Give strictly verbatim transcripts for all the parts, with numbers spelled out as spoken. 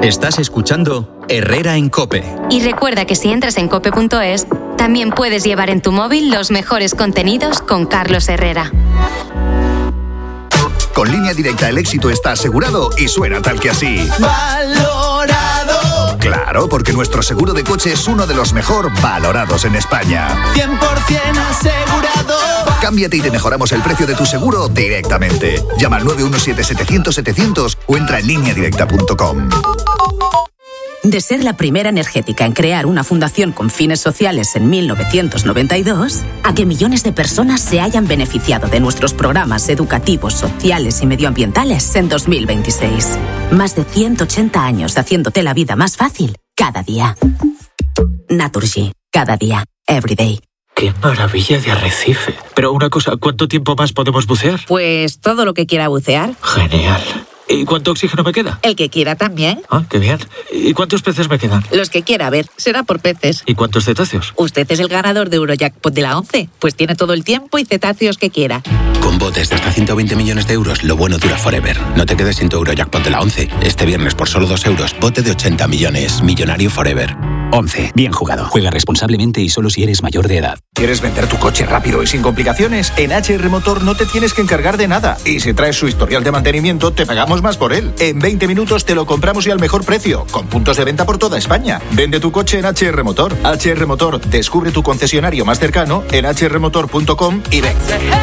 Estás escuchando Herrera en COPE. Y recuerda que si entras en cope punto es, también puedes llevar en tu móvil los mejores contenidos con Carlos Herrera. Con Línea Directa el éxito está asegurado y suena tal que así. ¡Valorado! Claro, porque nuestro seguro de coche es uno de los mejor valorados en España. cien por ciento asegurado. Cámbiate y te mejoramos el precio de tu seguro directamente. Llama al nueve uno siete, setecientos, setecientos o entra en línea directa punto com. De ser la primera energética en crear una fundación con fines sociales en mil novecientos noventa y dos, a que millones de personas se hayan beneficiado de nuestros programas educativos, sociales y medioambientales en dos mil veintiséis. Más de ciento ochenta años haciéndote la vida más fácil cada día. Naturgy, cada día, every day. ¡Qué maravilla de arrecife! Pero una cosa, ¿cuánto tiempo más podemos bucear? Pues todo lo que quiera bucear. Genial. ¿Y cuánto oxígeno me queda? El que quiera también. Ah, qué bien. ¿Y cuántos peces me quedan? Los que quiera, a ver, será por peces. ¿Y cuántos cetáceos? Usted es el ganador de Eurojackpot de la once, pues tiene todo el tiempo y cetáceos que quiera. Con botes de hasta ciento veinte millones de euros, lo bueno dura forever. No te quedes sin tu Eurojackpot de la once. Este viernes por solo dos euros, bote de ochenta millones. Millonario forever. once. Bien jugado. Juega responsablemente y solo si eres mayor de edad. ¿Quieres vender tu coche rápido y sin complicaciones? En H R Motor no te tienes que encargar de nada. Y si traes su historial de mantenimiento, te pagamos más por él. En veinte minutos te lo compramos y al mejor precio, con puntos de venta por toda España. Vende tu coche en H R Motor. H R Motor, descubre tu concesionario más cercano en h r motor punto com y ven.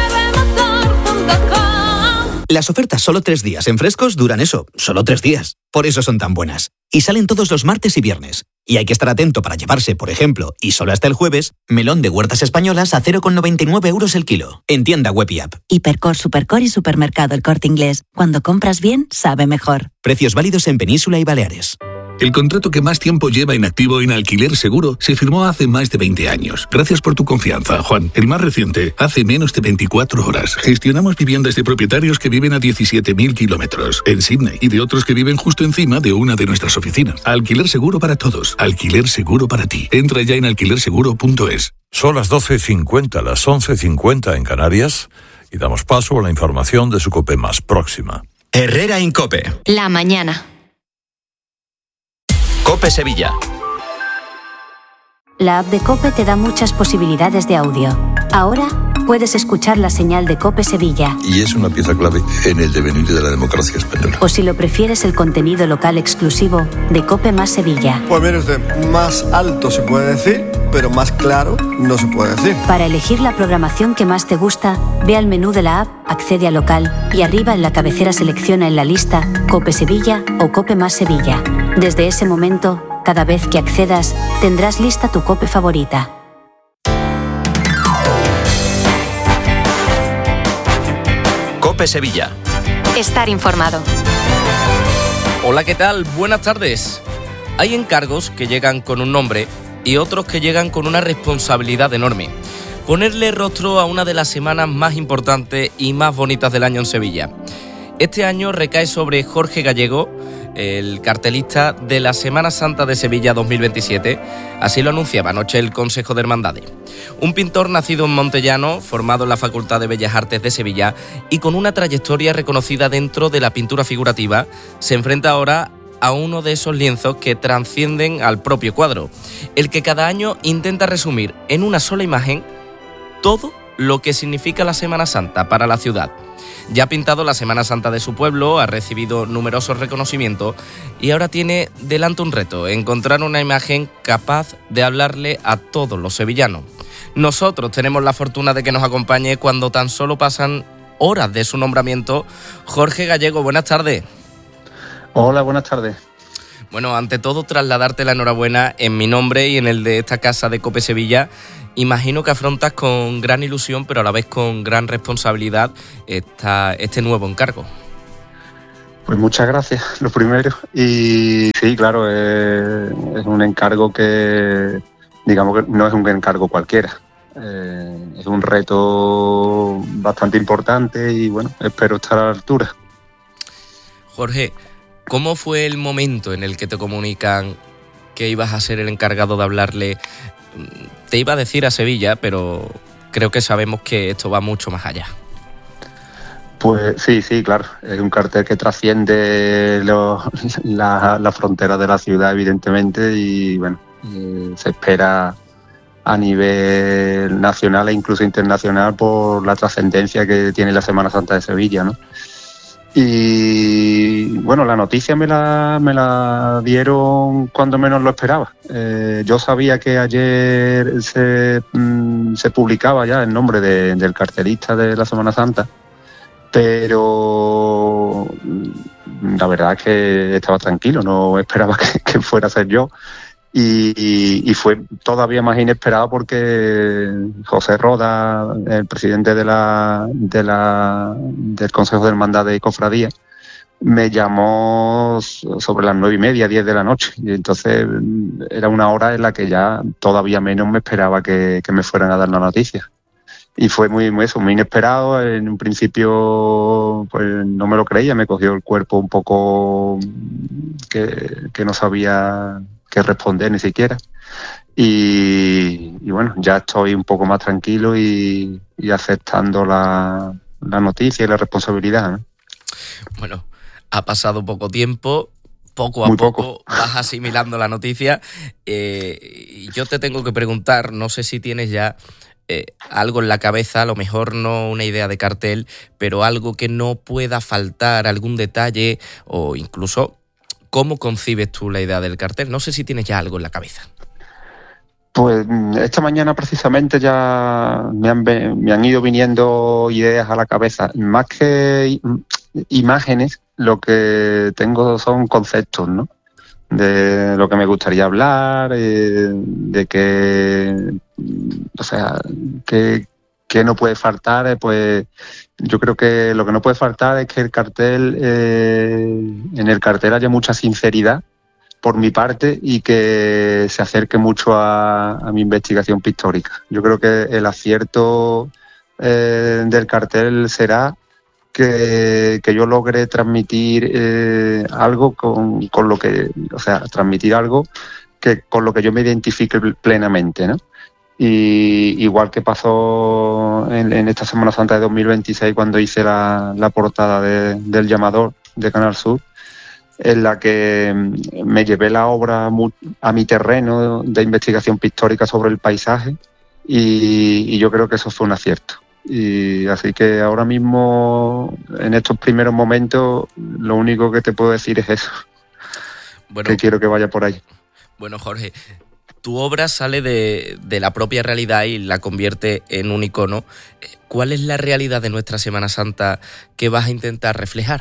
Las ofertas solo tres días en Frescos duran eso, solo tres días. Por eso son tan buenas. Y salen todos los martes y viernes. Y hay que estar atento para llevarse, por ejemplo, y solo hasta el jueves, melón de Huertas Españolas a cero coma noventa y nueve euros el kilo. En tienda web y app. Hipercor, Supercor y Supermercado El Corte Inglés. Cuando compras bien, sabe mejor. Precios válidos en Península y Baleares. El contrato que más tiempo lleva inactivo en Alquiler Seguro se firmó hace más de veinte años. Gracias por tu confianza, Juan. El más reciente, hace menos de veinticuatro horas. Gestionamos viviendas de propietarios que viven a diecisiete mil kilómetros en Sydney y de otros que viven justo encima de una de nuestras oficinas. Alquiler Seguro para todos. Alquiler Seguro para ti. Entra ya en alquiler seguro punto es. Son las doce cincuenta, las once cincuenta en Canarias y damos paso a la información de su COPE más próxima. Herrera en COPE. La mañana. COPE Sevilla. La app de COPE te da muchas posibilidades de audio. Ahora puedes escuchar la señal de COPE Sevilla. Y es una pieza clave en el devenir de la democracia española. O si lo prefieres, el contenido local exclusivo de COPE más Sevilla. Pues mire usted, más alto se puede decir, pero más claro no se puede decir. Para elegir la programación que más te gusta, ve al menú de la app, accede a local y arriba en la cabecera selecciona en la lista COPE Sevilla o COPE más Sevilla. Desde ese momento, cada vez que accedas, tendrás lista tu COPE favorita. COPE Sevilla. Estar informado. Hola, ¿qué tal? Buenas tardes. Hay encargos que llegan con un nombre y otros que llegan con una responsabilidad enorme. Ponerle rostro a una de las semanas más importantes y más bonitas del año en Sevilla. Este año recae sobre Jorge Gallego, el cartelista de la Semana Santa de Sevilla dos mil veintisiete. Así lo anunciaba anoche el Consejo de Hermandades. Un pintor nacido en Montellano, formado en la Facultad de Bellas Artes de Sevilla y con una trayectoria reconocida dentro de la pintura figurativa, se enfrenta ahora a uno de esos lienzos que trascienden al propio cuadro, el que cada año intenta resumir en una sola imagen todo lo que significa la Semana Santa para la ciudad. Ya ha pintado la Semana Santa de su pueblo, ha recibido numerosos reconocimientos y ahora tiene delante un reto: encontrar una imagen capaz de hablarle a todos los sevillanos. Nosotros tenemos la fortuna de que nos acompañe cuando tan solo pasan horas de su nombramiento. Jorge Gallego, buenas tardes. Hola, buenas tardes. Bueno, ante todo, trasladarte la enhorabuena en mi nombre y en el de esta casa de COPE Sevilla. Imagino que afrontas con gran ilusión, pero a la vez con gran responsabilidad, esta, este nuevo encargo. Pues muchas gracias, lo primero. Y sí, claro, es, es un encargo que, digamos que no es un encargo cualquiera. Eh, es un reto bastante importante y bueno, espero estar a la altura. Jorge, ¿cómo fue el momento en el que te comunican que ibas a ser el encargado de hablarle? Te iba a decir a Sevilla, pero creo que sabemos que esto va mucho más allá. Pues sí, sí, claro. Es un cartel que trasciende los, la, la frontera de la ciudad, evidentemente, y bueno, eh, se espera a nivel nacional e incluso internacional por la trascendencia que tiene la Semana Santa de Sevilla, ¿no? Y bueno, la noticia me la, me la dieron cuando menos lo esperaba. Eh, yo sabía que ayer se, mm, se publicaba ya el nombre de, del cartelista de la Semana Santa, pero la verdad es que estaba tranquilo, no esperaba que, que fuera a ser yo. Y, y, y fue todavía más inesperado porque José Roda, el presidente de la, de la, del Consejo de Hermandad y Cofradía, me llamó sobre las nueve y media, diez de la noche. Y entonces era una hora en la que ya todavía menos me esperaba que, que me fueran a dar la noticia. Y fue muy, muy eso, muy inesperado. En un principio pues no me lo creía, me cogió el cuerpo un poco que, que no sabía que responder ni siquiera. Y, y bueno, ya estoy un poco más tranquilo y, y aceptando la, la noticia y la responsabilidad, ¿no? Bueno, ha pasado poco tiempo, poco a Muy poco, poco vas asimilando la noticia. Eh, y yo te tengo que preguntar, no sé si tienes ya eh, algo en la cabeza, a lo mejor no una idea de cartel, pero algo que no pueda faltar, algún detalle o incluso ¿cómo concibes tú la idea del cartel? No sé si tienes ya algo en la cabeza. Pues esta mañana precisamente ya me han, me han ido viniendo ideas a la cabeza. Más que imágenes, lo que tengo son conceptos, ¿no? De lo que me gustaría hablar, eh, de que, o sea, que, que no puede faltar, pues yo creo que lo que no puede faltar es que el cartel, eh, en el cartel haya mucha sinceridad por mi parte y que se acerque mucho a, a mi investigación pictórica. Yo creo que el acierto eh, del cartel será que, que yo logre transmitir eh, algo con, con lo que, o sea, transmitir algo que con lo que yo me identifique plenamente, ¿no? Y igual que pasó en, en esta Semana Santa de dos mil veintiséis cuando hice la, la portada de, del Llamador de Canal Sur, en la que me llevé la obra a mi terreno de investigación pictórica sobre el paisaje y, y yo creo que eso fue un acierto. Y así que ahora mismo, en estos primeros momentos, lo único que te puedo decir es eso, bueno, que quiero que vaya por ahí. Bueno, Jorge, tu obra sale de, de la propia realidad y la convierte en un icono. ¿Cuál es la realidad de nuestra Semana Santa que vas a intentar reflejar?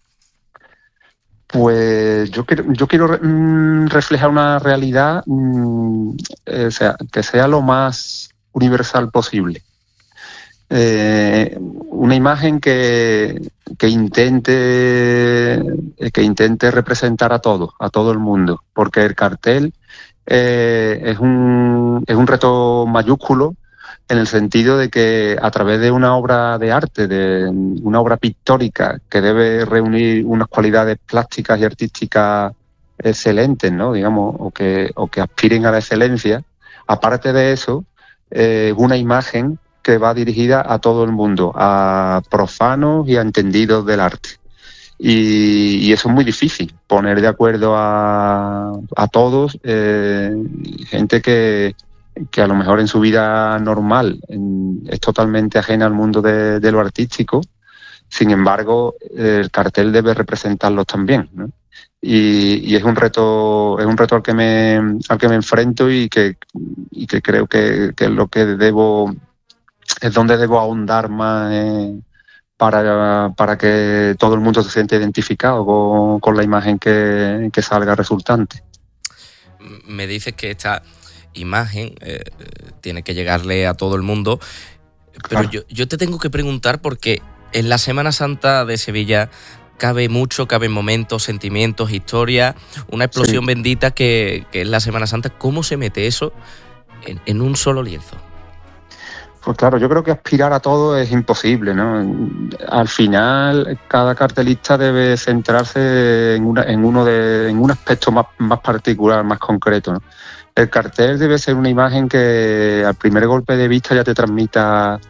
Pues yo quiero, yo quiero mm, reflejar una realidad mm, eh, o sea, que sea lo más universal posible. Eh, una imagen que, que intente que intente representar a todo, a todo el mundo, porque el cartel eh, es un es un reto mayúsculo en el sentido de que a través de una obra de arte, de una obra pictórica que debe reunir unas cualidades plásticas y artísticas excelentes, ¿no? Digamos, o que o que aspiren a la excelencia. Aparte de eso, es eh, una imagen que va dirigida a todo el mundo, a profanos y a entendidos del arte. Y, y eso es muy difícil, poner de acuerdo a, a todos, eh, gente que, que a lo mejor en su vida normal en, es totalmente ajena al mundo de, de lo artístico. Sin embargo, el cartel debe representarlos también, ¿no? Y, y es un reto, es un reto al que me, al que me enfrento y que, y que creo que, que es lo que debo, es donde debo ahondar más eh, para, para que todo el mundo se sienta identificado con, con la imagen que, que salga resultante. Me dices que esta imagen eh, tiene que llegarle a todo el mundo, pero claro, yo, yo te tengo que preguntar porque en la Semana Santa de Sevilla cabe mucho, caben momentos, sentimientos, historia, una explosión sí. bendita que, que es la Semana Santa. ¿Cómo se mete eso en, en un solo lienzo? Pues claro, yo creo que aspirar a todo es imposible, ¿no? Al final, cada cartelista debe centrarse en, una, en, uno de, en un aspecto más, más particular, más concreto, ¿no? El cartel debe ser una imagen que al primer golpe de vista ya te transmita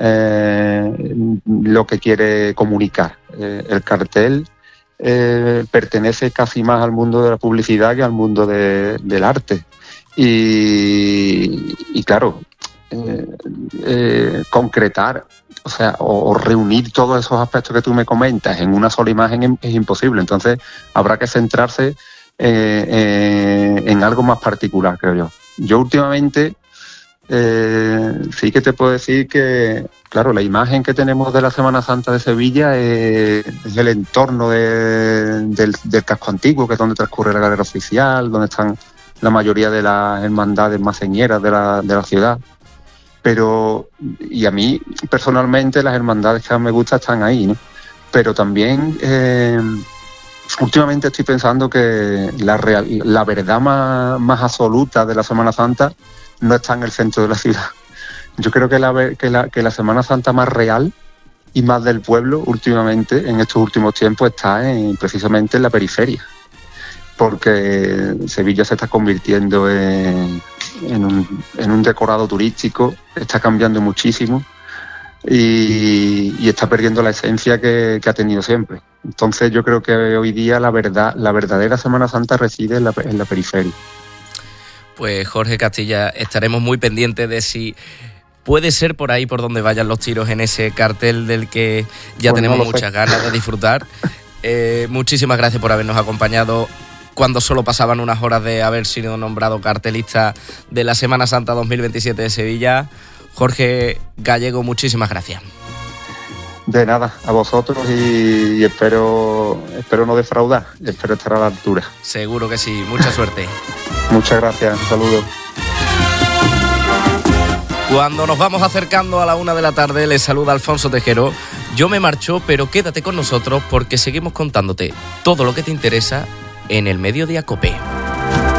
eh, lo que quiere comunicar. Eh, el cartel eh, pertenece casi más al mundo de la publicidad que al mundo de, del arte. Y, y claro, eh, eh, concretar, o sea, o, o reunir todos esos aspectos que tú me comentas en una sola imagen es, es imposible. Entonces habrá que centrarse eh, eh, en algo más particular, creo yo. Yo últimamente eh, sí que te puedo decir que, claro, la imagen que tenemos de la Semana Santa de Sevilla es, es el entorno de, del, del casco antiguo, que es donde transcurre la galera oficial, donde están la mayoría de las hermandades más señeras de la, de la ciudad. Pero, y a mí personalmente las hermandades que más me gustan están ahí, ¿no? Pero también eh, últimamente estoy pensando que la, real, la verdad más, más absoluta de la Semana Santa no está en el centro de la ciudad. Yo creo que la, que la, que la Semana Santa más real y más del pueblo últimamente, en estos últimos tiempos, está en, precisamente en la periferia. Porque Sevilla se está convirtiendo en, en, un, en un decorado turístico, está cambiando muchísimo y, y está perdiendo la esencia que, que ha tenido siempre. Entonces yo creo que hoy día la verdad, la verdadera Semana Santa reside en la, en la periferia. Pues Jorge Castilla, estaremos muy pendientes de si puede ser por ahí por donde vayan los tiros en ese cartel del que ya pues tenemos no muchas sé. ganas de disfrutar. Eh, muchísimas gracias por habernos acompañado cuando solo pasaban unas horas de haber sido nombrado cartelista de la Semana Santa dos mil veintisiete de Sevilla. Jorge Gallego, muchísimas gracias. De nada, a vosotros y, y espero, espero no defraudar, espero estar a la altura. Seguro que sí, mucha suerte. Muchas gracias, un saludo. Cuando nos vamos acercando a la una de la tarde, les saluda Alfonso Tejero. Yo me marcho, pero quédate con nosotros porque seguimos contándote todo lo que te interesa en el Mediodía COPE.